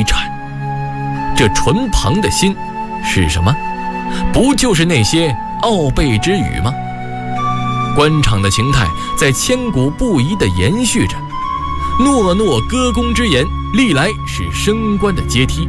悲惨。这唇旁的心是什么？不就是那些傲背之语吗？官场的情态在千古不移地延续着，诺诺歌功之言历来是升官的阶梯。